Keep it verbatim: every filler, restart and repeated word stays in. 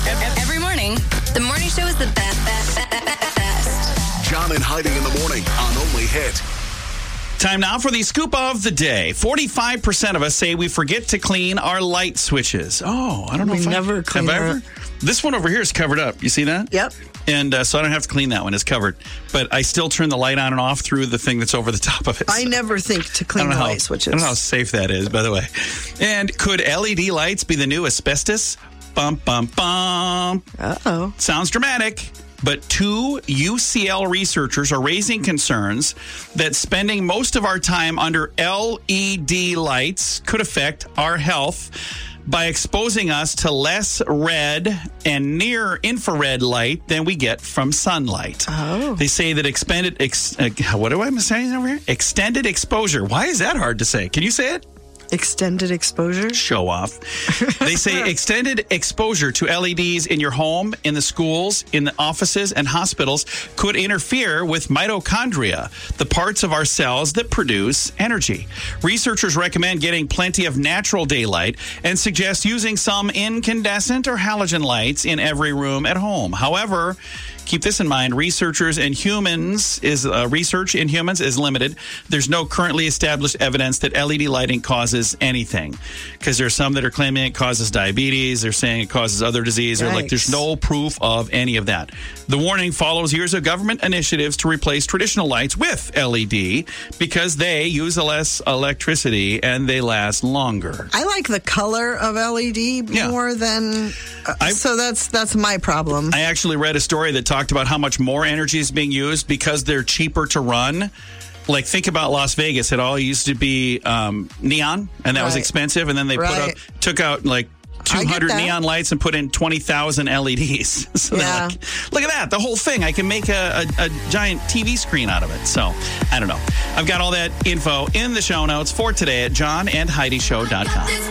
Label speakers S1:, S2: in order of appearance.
S1: Every morning, the morning show is the best, best, best, best.
S2: John and Heidi in the morning on Only Hit.
S3: Time now for the scoop of the day. forty-five percent of us say we forget to clean our light switches. Oh, I don't know
S4: We
S3: if I
S4: never clean
S3: have I
S4: our-
S3: ever. This one over here is covered up. You see that?
S4: Yep.
S3: And uh, so I don't have to clean that one. It's covered. But I still turn the light on and off through the thing that's over the top of it.
S4: I
S3: So
S4: never think to
S3: I
S4: clean
S3: don't
S4: the
S3: know how,
S4: light switches.
S3: I don't know how safe that is, by the way. And could L E D lights be the new asbestos? Bum, bum, bum.
S4: Uh-oh.
S3: Sounds dramatic, but two U C L researchers are raising concerns that spending most of our time under L E D lights could affect our health by exposing us to less red and near infrared light than we get from sunlight.
S4: Oh.
S3: They say that expanded, ex, uh, what am I saying over here? Extended exposure. Why is that hard to say? Can you say it?
S4: Extended exposure?
S3: Show off. They say extended exposure to L E Ds in your home, in the schools, in the offices, and hospitals could interfere with mitochondria, the parts of our cells that produce energy. Researchers recommend getting plenty of natural daylight and suggest using some incandescent or halogen lights in every room at home. However, keep this in mind, researchers in humans is uh, research in humans is limited. There's no currently established evidence that L E D lighting causes anything, because there's some that are claiming it causes diabetes. They're saying it causes other disease. They're like, there's no proof of any of that. The warning follows years of government initiatives to replace traditional lights with L E D because they use less electricity and they last longer.
S4: I like the color of L E D
S3: Yeah.
S4: more than... Uh,
S3: I-
S4: so that's that's my problem.
S3: I actually read a story that talked about how much more energy is being used because they're cheaper to run. Like, think about Las Vegas. It all used to be um, neon, and that was
S4: Right.
S3: expensive. And then they put
S4: Right.
S3: up, took out like two hundred
S4: that.
S3: neon lights and put in twenty thousand L E Ds. So they're
S4: Yeah.
S3: like, look at that, the whole thing. I can make a, a, a giant T V screen out of it. So, I don't know. I've got all that info in the show notes for today at john and heidi show dot com.